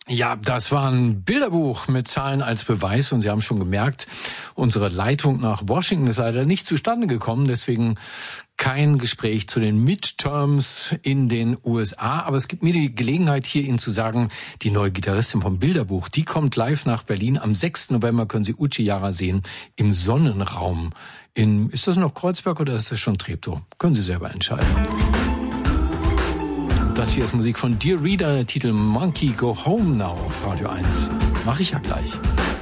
Ja, das war ein Bilderbuch mit Zahlen als Beweis und Sie haben schon gemerkt, unsere Leitung nach Washington ist leider nicht zustande gekommen, deswegen kein Gespräch zu den Midterms in den USA. Aber es gibt mir die Gelegenheit, hier Ihnen zu sagen, die neue Gitarristin vom Bilderbuch, die kommt live nach Berlin. Am 6. November können Sie Uchi Jara sehen im Sonnenraum. Ist das noch Kreuzberg oder ist das schon Treptow? Können Sie selber entscheiden. Das hier ist Musik von Dear Reader, der Titel Monkey Go Home Now auf Radio 1. Mach ich ja gleich.